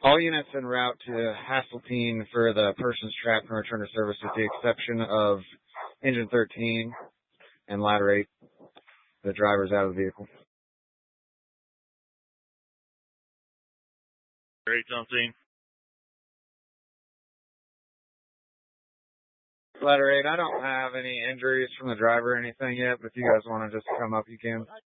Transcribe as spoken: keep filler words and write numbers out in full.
All units en route to Hasseltine for the person's trapped and return to service with the exception of engine thirteen and ladder eight. The driver's out of the vehicle. Great, on scene. Ladder eight, I don't have any injuries from the driver or anything yet, but if you guys want to just come up, you can.